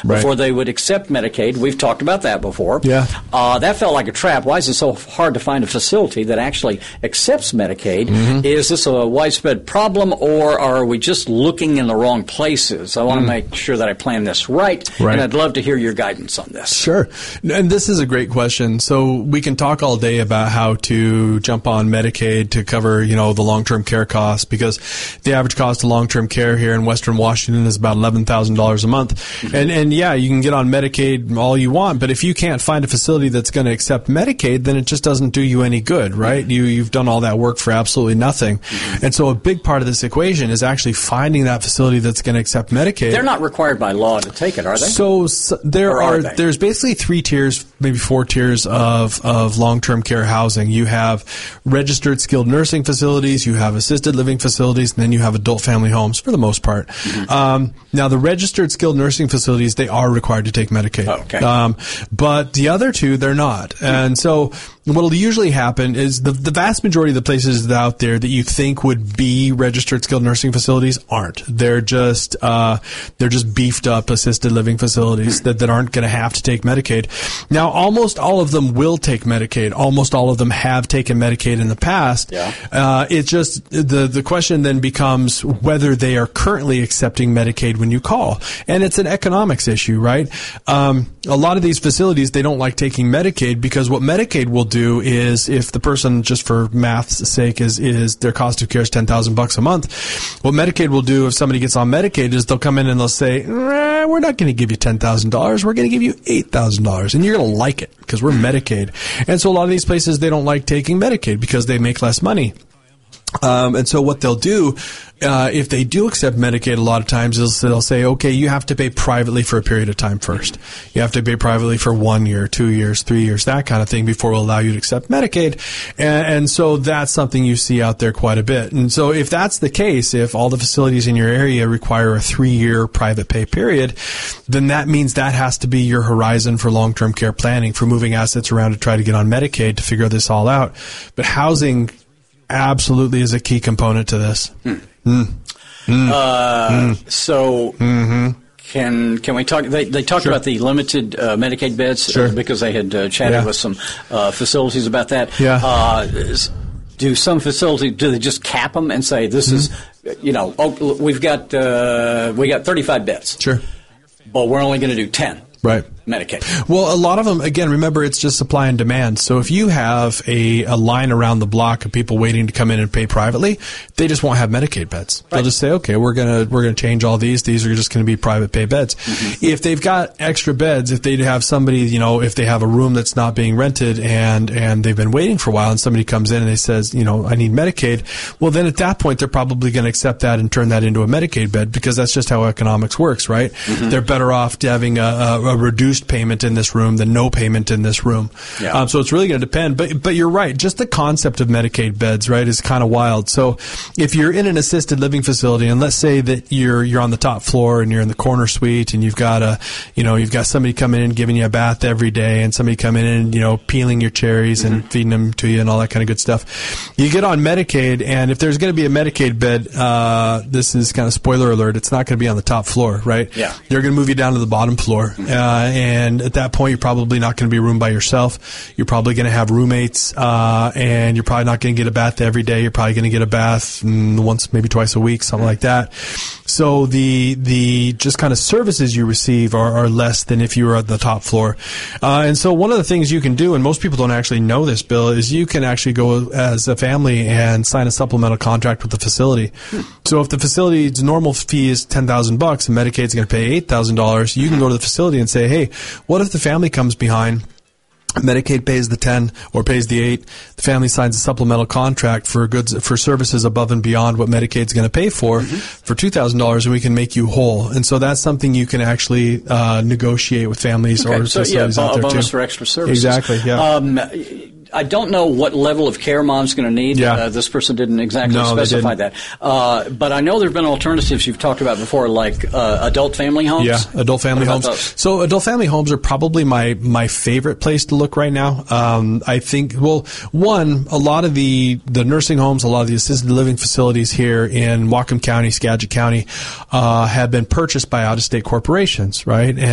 before they would accept Medicaid. We've talked about that before. Yeah. That felt like a trap. Why is it so hard to find a facility that actually accepts Medicaid? Is this a widespread problem, or are we just looking in the wrong places? I want to make sure that I plan this right, and I'd love to hear your guidance on this. Sure. And this is a great question. So we can talk all day about how to jump on Medicaid to cover, the long-term care costs, because the average cost of long-term care here in Western Washington is about $11,000 a month. And yeah, you can get on Medicaid all you want, but if you can't find a facility that's going to accept Medicaid, then it just doesn't do you any good, right? You've done all that work for absolutely nothing. And so a big part of this equation is actually finding that facility that's going to accept Medicaid. They're not required by law to take it, are they? So there's basically 3 tiers, maybe 4 tiers of long-term care housing. You have registered skilled nursing facilities, you have assisted living facilities, and then you have adult family homes for the most part. Now, the registered skilled nursing facilities, they are required to take Medicaid. But the other 2, they're not. And so what will usually happen is the vast majority of the places out there that you think would be registered skilled nursing facilities aren't. They're just beefed up assisted living facilities that aren't going to have to take Medicaid. Now, almost all of them will take Medicaid. Almost all of them have taken Medicaid in the past. It's just the question then becomes whether they are currently accepting Medicaid when you call. And it's an economics issue, right? A lot of these facilities, they don't like taking Medicaid because what Medicaid will do is, if the person, just for math's sake, is their cost of care is $10,000 a month, what Medicaid will do if somebody gets on Medicaid is they'll come in and they'll say, we're not going to give you $10,000, we're going to give you $8,000, and you're going to like it because we're Medicaid. And so a lot of these places, they don't like taking Medicaid because they make less money. And so what they'll do, if they do accept Medicaid, a lot of times they'll say, okay, you have to pay privately for a period of time first. You have to pay privately for 1 year, 2 years, 3 years, that kind of thing before we'll allow you to accept Medicaid. And so that's something you see out there quite a bit. And so if that's the case, if all the facilities in your area require a 3-year private pay period, then that means that has to be your horizon for long-term care planning, for moving assets around to try to get on Medicaid to figure this all out. But housing absolutely is a key component to this. So can we talk? They talked about the limited Medicaid beds because they had chatted with some facilities about that. Do some facilities, do they just cap them and say this is, we got 35 beds, but we're only going to do 10? Medicaid. Well, a lot of them, again, remember, it's just supply and demand. So if you have a line around the block of people waiting to come in and pay privately, they just won't have Medicaid beds. They'll just say, okay, we're gonna change all these. These are just going to be private pay beds. If they've got extra beds, if they have somebody, if they have a room that's not being rented and they've been waiting for a while, and somebody comes in and they says, I need Medicaid, well, then at that point, they're probably going to accept that and turn that into a Medicaid bed, because that's just how economics works, right? They're better off having a reduced payment in this room than no payment in this room. So it's really going to depend. But you're right. Just the concept of Medicaid beds, right, is kind of wild. So if you're in an assisted living facility, and let's say that you're on the top floor and you're in the corner suite, and you've got somebody coming in giving you a bath every day, and somebody coming in, peeling your cherries and feeding them to you and all that kind of good stuff. You get on Medicaid, and if there's going to be a Medicaid bed, this is kind of spoiler alert, it's not going to be on the top floor, right? They're going to move you down to the bottom floor. And at that point, you're probably not going to be a room by yourself. You're probably going to have roommates, and you're probably not going to get a bath every day. You're probably going to get a bath once, maybe twice a week, something like that. So the just kind of services you receive are less than if you were at the top floor. And so one of the things you can do, and most people don't actually know this, Bill, is you can actually go as a family and sign a supplemental contract with the facility. So if the facility's normal fee is $10,000 and Medicaid's going to pay $8,000, you can go to the facility and say, hey, what if the family comes behind? Medicaid pays the 10 or pays the 8. The family signs a supplemental contract for services above and beyond what Medicaid's going to pay for $2,000, and we can make you whole. And so that's something you can actually negotiate with families or facilities out there too. A bonus for extra services. Exactly. Yeah. I don't know what level of care mom's going to need. This person didn't exactly specify that. But I know there have been alternatives you've talked about before, like adult family homes. Yeah, adult family homes. So adult family homes are probably my favorite place to look right now. I think, one, a lot of the nursing homes, a lot of the assisted living facilities here in Whatcom County, Skagit County, have been purchased by out-of-state corporations, right?